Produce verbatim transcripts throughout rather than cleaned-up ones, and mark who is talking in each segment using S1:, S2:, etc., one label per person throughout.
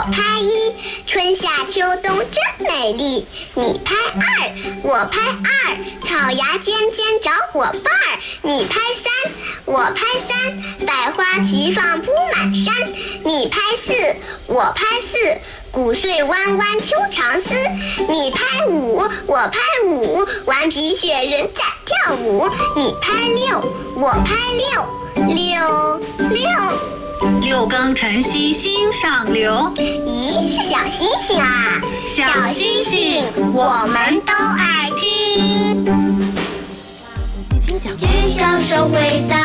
S1: 拍一，春夏秋冬真美丽。你拍二，我拍二，草芽尖尖找伙伴儿。你拍三，我拍三，百花齐放铺满山。你拍四，我拍四，谷穗弯弯秋长丝。你拍五，我拍五，顽皮雪人在跳舞。你拍六，我拍六，六六
S2: 六更晨曦心上流。
S1: 咦，是小星星啊！
S2: 小星星，我们都爱听。
S3: 仔细听讲，
S1: 举小手回答。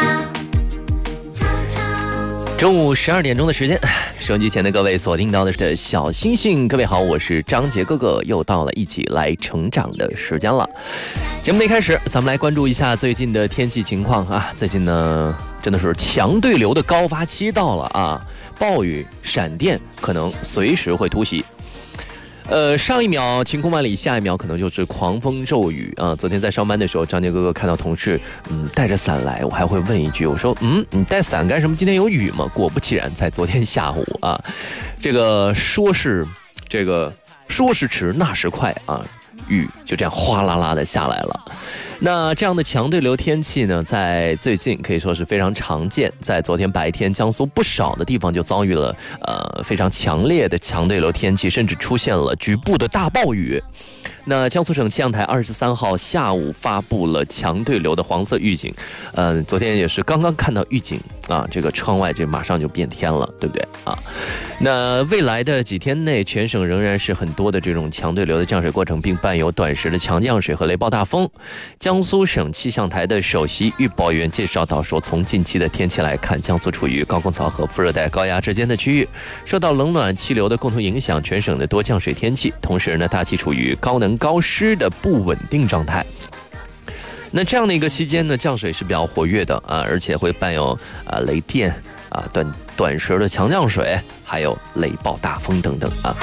S4: 中午十二点钟的时间，收音机前的各位锁定到的是小星星。各位好，我是张杰哥哥，又到了一起来成长的时间了。节目的一开始，咱们来关注一下最近的天气情况啊。最近呢，真的是强对流的高发期到了啊，暴雨、闪电可能随时会突袭。呃，上一秒晴空万里，下一秒可能就是狂风骤雨啊！昨天在上班的时候，张杰哥哥看到同事嗯带着伞来，我还会问一句，我说嗯你带伞干什么？今天有雨吗？果不其然，在昨天下午啊，这个说是这个说时迟那时快啊，雨就这样哗啦啦的下来了。那这样的强对流天气呢，在最近可以说是非常常见。在昨天白天，江苏不少的地方就遭遇了呃非常强烈的强对流天气，甚至出现了局部的大暴雨。那江苏省气象台二十三号下午发布了强对流的黄色预警，呃，昨天也是刚刚看到预警啊，这个窗外这马上就变天了，对不对啊？那未来的几天内，全省仍然是很多的这种强对流的降水过程，并伴有短时的强降水和雷暴大风。江苏省气象台的首席预报员介绍到说，从近期的天气来看，江苏处于高空槽和副热带高压之间的区域，受到冷暖气流的共同影响，全省的多降水天气，同时呢，大气处于高能高湿的不稳定状态。那这样的一个期间呢，降水是比较活跃的啊，而且会伴有啊雷电啊短短时的强降水，还有雷暴大风等等啊。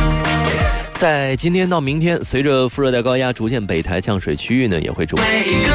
S4: 在今天到明天，随着副热带高压逐渐北抬，降水区域呢也会逐渐。